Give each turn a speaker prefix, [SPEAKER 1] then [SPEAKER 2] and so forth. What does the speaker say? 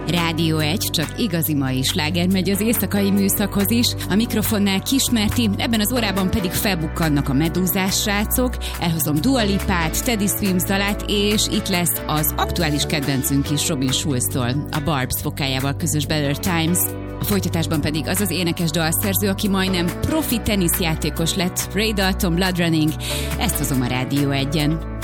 [SPEAKER 1] Rádió 1, csak igazi mai sláger megy az éjszakai műszakhoz is. A mikrofonnál Kismerti, ebben az órában pedig felbukkannak a Medúzás srácok. Elhozom Dua Lipát, Teddy Swims dalát, és itt lesz az aktuális kedvencünk is Robin Schulztól, a Barbs vokájával közös Better Times. A folytatásban pedig az az énekes dalszerző, aki majdnem profi teniszjátékos lett, Ray Dalton, Blood Running. Ezt hozom a Rádió 1-en.